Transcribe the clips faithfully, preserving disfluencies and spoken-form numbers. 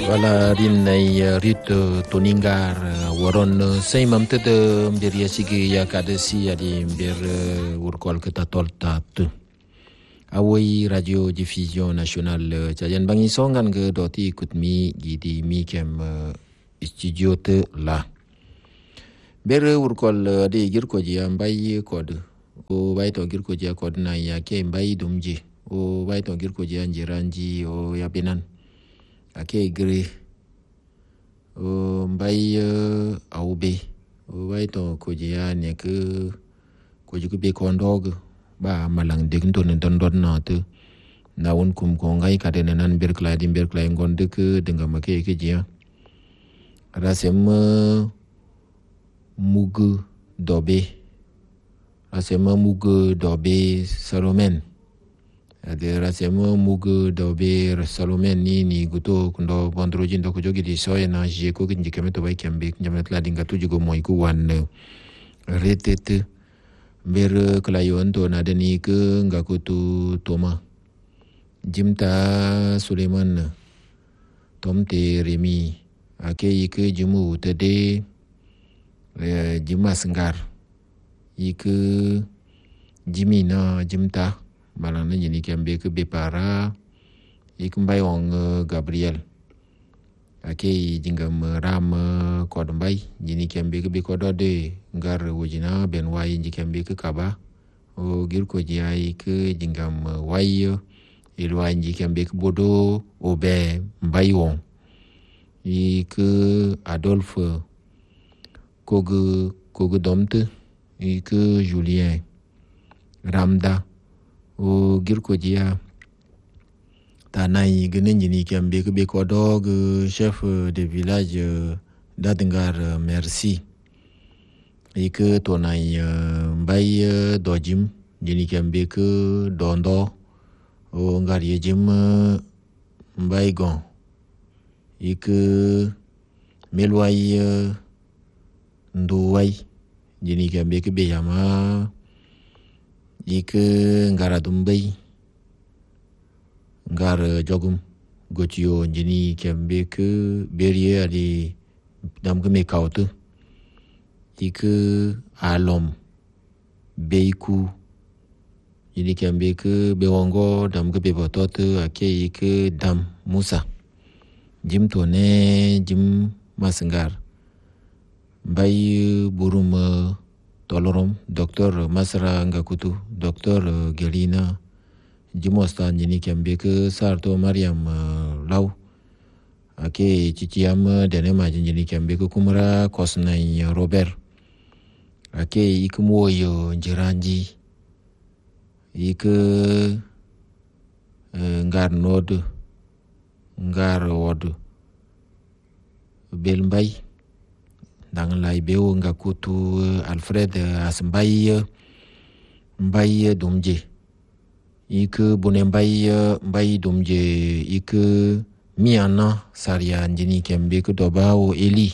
Wala rin ay rito tuningar waron say mamte de mbir yasigi ya kadesi adi mbir urkol kita toltat awai radio diffusion national cajan bangi songan ke doti ikut mi gidi mi kem studio te la ber urkol adi gir ko jia mbai kod o bai to gir ko jia kod na ya ke mbai dumji o bai to gir ko jia njiranji o ya binan ake gre o mbai au be o bai to ko jia ne ke ko ju be kondog ba malang deg ton ton don na te na won kum ko ngai ka de nan ber kla di ber kla ngon de ke denga make ke jia ara sem mug dobe asema mug dobe salomen ade rasema mug dobe salomen ni ni guto kundo bondroji ndo ko jogi di soya na je ko kinji kemeto bai kembe njamet la dinga tuji go moy ku wan retet ber klayon to na deni ke ngakutu toma jimta suleiman tomte remi ake yike jimu tede jimas ngar yike jimina jimta malana jini kembe ke bepara ikumbai ong Gabriel ake jingam ram kodmbai jini kembe ke bekodode ngar wujina ben wai jini kembe ke kaba o gir ko jai ke jingam wai ilwa jini kembe ke bodo obe mbai wong ik Adolphe kogu kogu domte ik Julien Ramda o girko jia tanai genen jini kembe ke be kodog chef de village dadngar merci ik tonai mbai dojim jini kembe ke dondo o ngar yejim mbai gon ik melwai nduwai jini kembe ke be yama ik ngara dumbai ngar jogum gotio jini kembe ke berie ali dam ke me kautu ik alom beiku jini kembe ke bewongo dam ke be botot ake ik dam musa jim tone jim masengar bai burum tolorom doktor masra ngakutu doktor gelina jimostan jini kembe ke sarto mariam law ake ciciam dene majin jini kembe ke kumra kosnai robert ake ikmoyo jiranji ik ngar nod ngar wod belmbay dang lai beo ngakutu Alfred asmbai mbai domje ik bone mbai mbai domje ik miana saria njini kembe ke dobao eli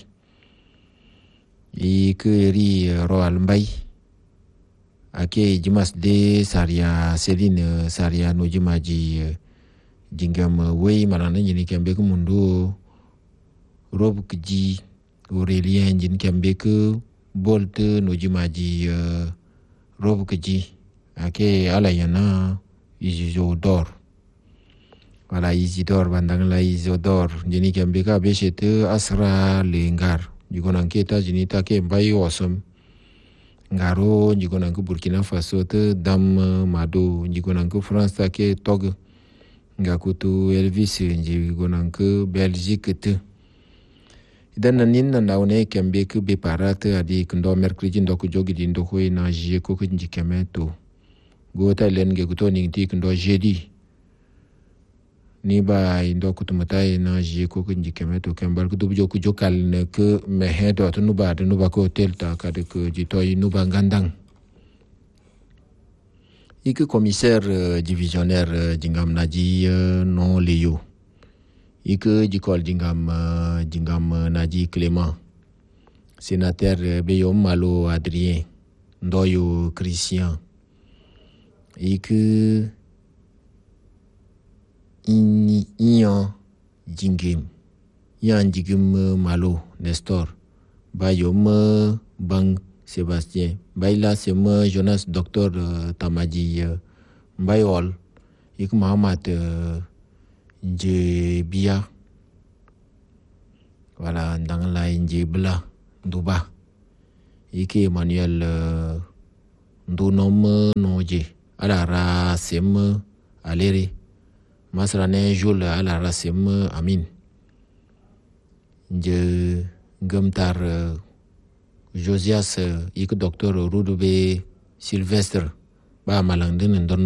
ik ri roal mbai ake jimas de saria Celine saria no jimaji jingam wei manana njini kembe ke mundo rob kji Aurelien jin kembe ke bolte no jimaji uh, rob keji ake ala yana Isidore wala Isidore bandang la Isidore jini kembe ka beshete asra lengar jikonan ke ta jini ta ke mbai osom ngaro jikonan ke Burkina Faso te dam mado jikonan ke France ta ke tog ngakutu Elvis jikonan ke Belgique te dan nanin na naune kembe ke be parate adi kendo merkriji ndo ku jogi di ndo ko na je ko kunji kemeto go ta len ge kuto ning ti kendo jeudi ni ba ndo ku tumata na je ko kunji kemeto kembal ku dubjo ku jokal ne ke mehe do to nuba de nuba ko hotel ta ka de ke jitoy nuba ngandang ik commissaire divisionnaire jingam naji non leyo ik jikol jingam jingam naji Clément sénateur beyom malo Adrien ndoyo Christian ik ini ian jingem yan jigim Malo Nestor ba yom bang Sébastien baila sema Jonas docteur Tamaji Bayol ik Mahamat nje bia voilà dans la nje bla duba ik Emmanuel ndunom noje alara sem alere masrane jul alara sem amin nje gamtar Josias ik docteur Rudube Sylvestre ba malang den